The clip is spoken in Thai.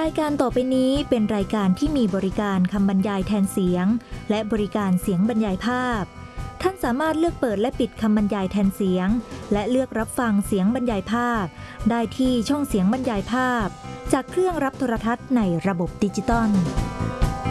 ายการต่อไปนี้เป็นรายการที่มีบริการคำบรรยายแทนเสียงและบริการเสียงบรรยายภาพท่านสามารถเลือกเปิดและปิดคำบรรยายแทนเสียงและเลือกรับฟังเสียงบรรยายภาพได้ที่ช่องเสียงบรรยายภาพจากเครื่องรับโทรทัศน์ในระบบดิจิตอล